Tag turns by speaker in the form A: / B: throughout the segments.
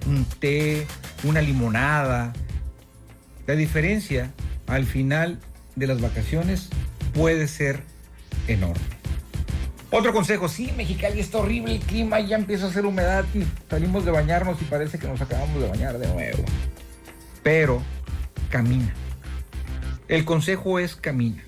A: un té, una limonada. La diferencia al final de las vacaciones puede ser enorme. Otro consejo, sí, Mexicali está horrible el clima, ya empieza a hacer humedad y salimos de bañarnos y parece que nos acabamos de bañar de nuevo. Pero camina. El consejo es camina.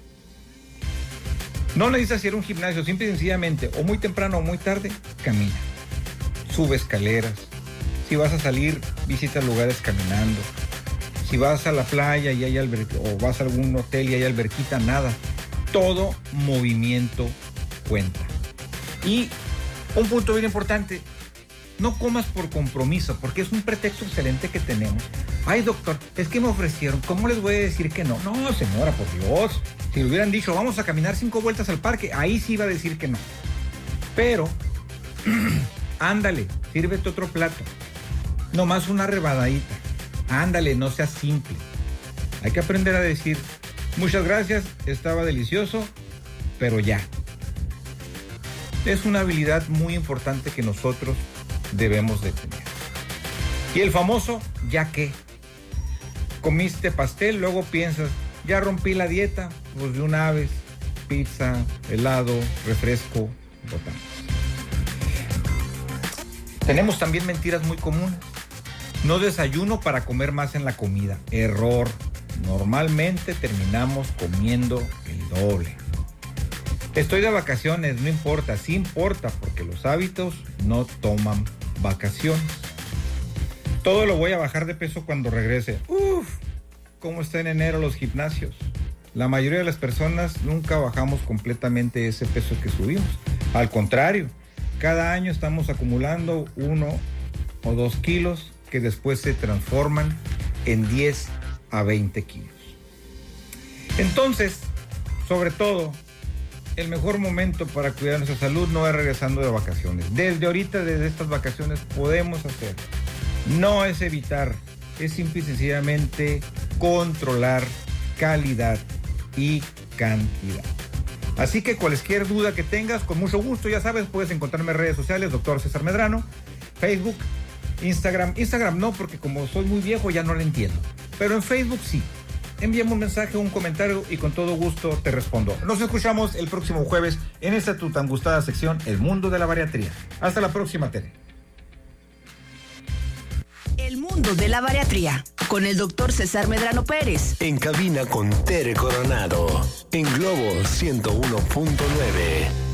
A: No necesitas ir a un gimnasio, simple y sencillamente, o muy temprano o muy tarde, camina. Sube escaleras. Si vas a salir, visita lugares caminando. Si vas a la playa y hay o vas a algún hotel y hay alberquita, nada. Todo movimiento cuenta. Y un punto bien importante, no comas por compromiso, porque es un pretexto excelente que tenemos. Ay, doctor, es que me ofrecieron, ¿cómo les voy a decir que no? No, señora, por Dios. Si le hubieran dicho, vamos a caminar 5 vueltas al parque, ahí sí iba a decir que no. Pero, ándale, sírvete otro plato. Nomás una rebadadita. Ándale, no seas simple. Hay que aprender a decir, muchas gracias, estaba delicioso, pero ya. Es una habilidad muy importante que nosotros debemos de tener. Y el famoso, ¿ya qué? Comiste pastel, luego piensas, ya rompí la dieta, pues de una vez, pizza, helado, refresco, botanas. Tenemos también mentiras muy comunes. No desayuno para comer más en la comida. Error. Normalmente terminamos comiendo el doble. Estoy de vacaciones, no importa, sí importa, porque los hábitos no toman vacaciones. Todo lo voy a bajar de peso cuando regrese. Uf, ¿cómo está en enero los gimnasios? La mayoría de las personas nunca bajamos completamente ese peso que subimos. Al contrario, cada año estamos acumulando 1 o 2 kilos que después se transforman en 10 a 20 kilos. Entonces, sobre todo, el mejor momento para cuidar nuestra salud no es regresando de vacaciones. Desde ahorita, desde estas vacaciones, podemos hacer. No es evitar, es simple y sencillamente controlar calidad y cantidad. Así que cualquier duda que tengas, con mucho gusto, ya sabes, puedes encontrarme en redes sociales, Dr. César Medrano, Facebook, Instagram no, porque como soy muy viejo ya no le entiendo, pero en Facebook sí. Envíame un mensaje, un comentario y con todo gusto te respondo. Nos escuchamos el próximo jueves en esta tu tan gustada sección, El Mundo de la Bariatría. Hasta la próxima, Tere.
B: El Mundo de la Bariatría, con el Dr. César Medrano Pérez.
C: En cabina con Tere Coronado, en Globo 101.9.